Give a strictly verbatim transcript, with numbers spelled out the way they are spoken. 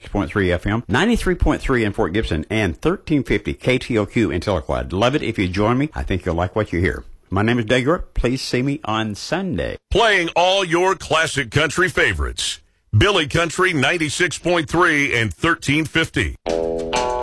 ninety-six point three F M, ninety-three point three in Fort Gibson, and thirteen fifty K T O Q in Tahlequah. Love it if you join me. I think you'll like what you hear. My name is Doug York. Please see me on Sunday. Playing all your classic country favorites. Billy Country ninety-six point three and thirteen fifty.